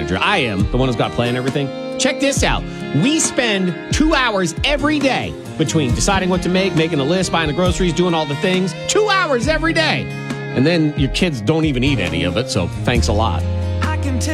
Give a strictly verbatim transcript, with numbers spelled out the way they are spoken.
manager. I am the one who's got to plan everything. Check this out. We spend two hours every day between deciding what to make, making a list, buying the groceries, doing all the things. Two hours every day. And then your kids don't even eat any of it, so thanks a lot.